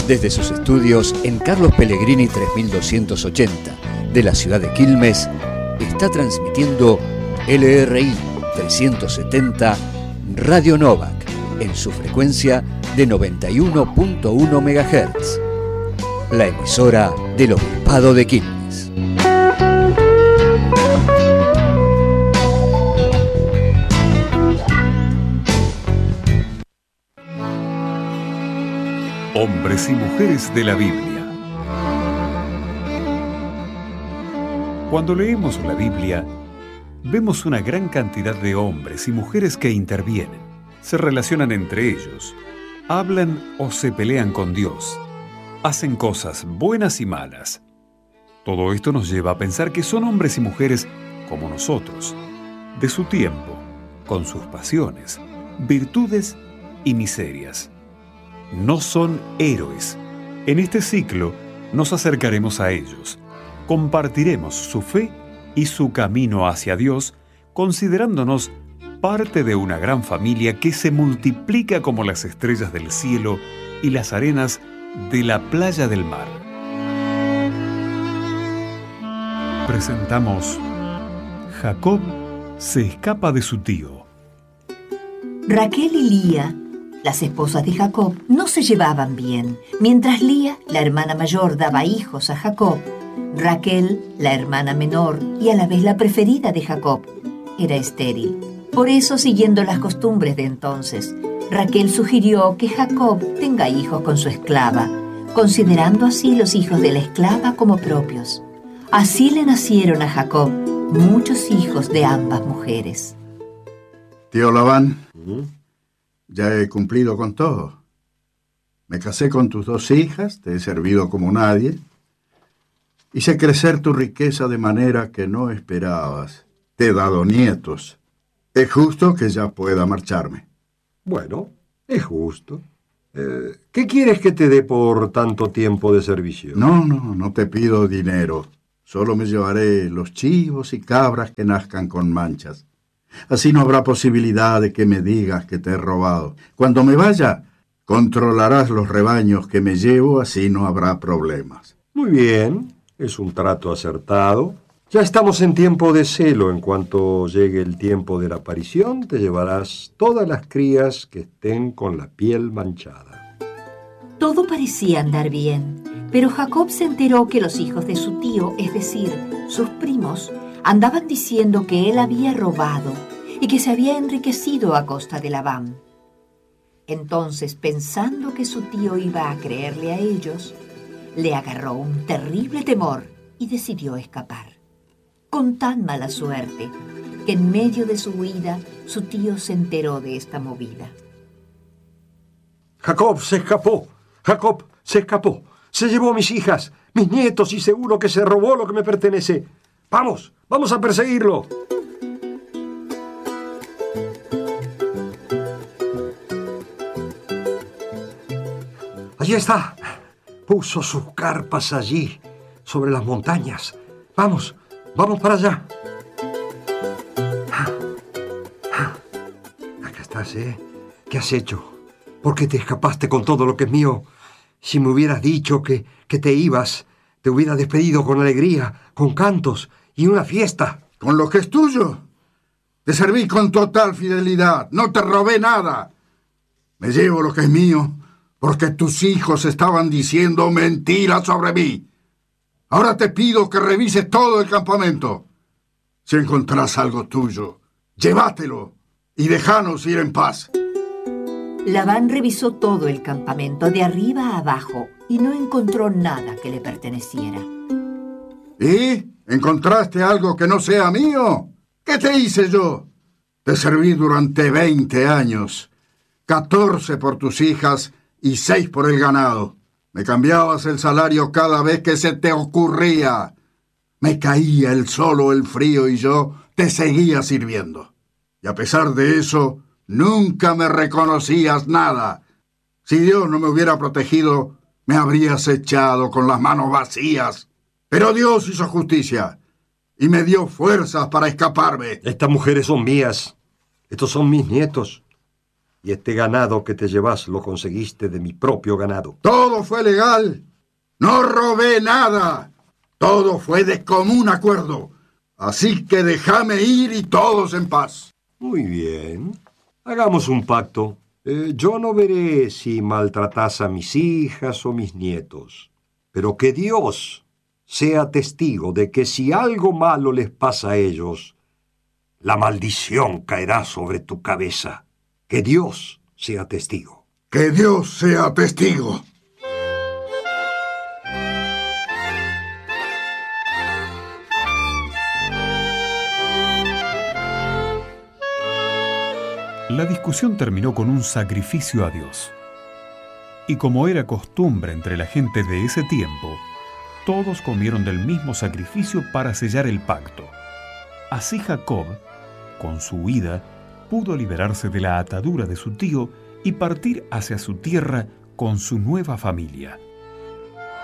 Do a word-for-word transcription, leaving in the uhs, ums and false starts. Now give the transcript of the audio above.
Desde sus estudios en Carlos Pellegrini tres mil doscientos ochenta de la ciudad de Quilmes, está transmitiendo L R I trescientos setenta Radio Novak en su frecuencia de noventa y uno punto uno megahertz, la emisora del Obispado de Quilmes. Hombres y mujeres de la Biblia. Cuando leemos la Biblia, vemos una gran cantidad de hombres y mujeres que intervienen, se relacionan entre ellos, hablan o se pelean con Dios, hacen cosas buenas y malas. Todo esto nos lleva a pensar que son hombres y mujeres como nosotros, de su tiempo, con sus pasiones, virtudes y miserias. No son héroes. En este ciclo nos acercaremos a ellos, compartiremos su fe y su camino hacia Dios, considerándonos parte de una gran familia que se multiplica como las estrellas del cielo y las arenas de la playa del mar. Presentamos Jacob se escapa de su tío. Raquel y Lía, las esposas de Jacob, no se llevaban bien. Mientras Lía, la hermana mayor, daba hijos a Jacob, Raquel, la hermana menor y a la vez la preferida de Jacob, era estéril. Por eso, siguiendo las costumbres de entonces, Raquel sugirió que Jacob tenga hijos con su esclava, considerando así los hijos de la esclava como propios. Así le nacieron a Jacob muchos hijos de ambas mujeres. Tío Labán, ¿Mm? Ya he cumplido con todo. Me casé con tus dos hijas, te he servido como nadie. Hice crecer tu riqueza de manera que no esperabas. Te he dado nietos. Es justo que ya pueda marcharme. Bueno, es justo. Eh, ¿Qué quieres que te dé por tanto tiempo de servicio? No, no, no te pido dinero. Solo me llevaré los chivos y cabras que nazcan con manchas. Así no habrá posibilidad de que me digas que te he robado. Cuando me vaya, controlarás los rebaños que me llevo, así no habrá problemas. Muy bien, es un trato acertado. Ya estamos en tiempo de celo. En cuanto llegue el tiempo de la aparición, te llevarás todas las crías que estén con la piel manchada. Todo parecía andar bien, pero Jacob se enteró que los hijos de su tío, es decir, sus primos, andaban diciendo que él había robado y que se había enriquecido a costa de Labán. Entonces, pensando que su tío iba a creerle a ellos, le agarró un terrible temor y decidió escapar. Con tan mala suerte que en medio de su huida, su tío se enteró de esta movida. Jacob se escapó. Jacob se escapó. Se llevó mis hijas, mis nietos y seguro que se robó lo que me pertenece. ¡Vamos! ¡Vamos a perseguirlo! Allí está. Puso sus carpas allí, sobre las montañas. Vamos, vamos para allá. Acá estás, ¿eh? ¿Qué has hecho? ¿Por qué te escapaste con todo lo que es mío? Si me hubieras dicho que, que te ibas, te hubiera despedido con alegría, con cantos y una fiesta. ¿Con lo que es tuyo? Te serví con total fidelidad. No te robé nada. Me llevo lo que es mío porque tus hijos estaban diciendo mentiras sobre mí. Ahora te pido que revises todo el campamento. Si encontrás algo tuyo, llévatelo y déjanos ir en paz. Labán revisó todo el campamento de arriba a abajo y no encontró nada que le perteneciera. ¿Y? ¿Encontraste algo que no sea mío? ¿Qué te hice yo? Te serví durante veinte años, catorce por tus hijas y seis por el ganado. Me cambiabas el salario cada vez que se te ocurría. Me caía el sol o el frío y yo te seguía sirviendo. Y a pesar de eso, nunca me reconocías nada. Si Dios no me hubiera protegido, me habrías echado con las manos vacías. Pero Dios hizo justicia y me dio fuerzas para escaparme. Estas mujeres son mías. Estos son mis nietos. Y este ganado que te llevas lo conseguiste de mi propio ganado. Todo fue legal. No robé nada. Todo fue de común acuerdo. Así que déjame ir y todos en paz. Muy bien. Hagamos un pacto. Eh, yo no veré si maltratas a mis hijas o mis nietos. Pero que Dios sea testigo de que si algo malo les pasa a ellos, la maldición caerá sobre tu cabeza. Que Dios sea testigo. Que Dios sea testigo. La discusión terminó con un sacrificio a Dios. Y como era costumbre entre la gente de ese tiempo, todos comieron del mismo sacrificio para sellar el pacto. Así Jacob, con su huida, pudo liberarse de la atadura de su tío y partir hacia su tierra con su nueva familia.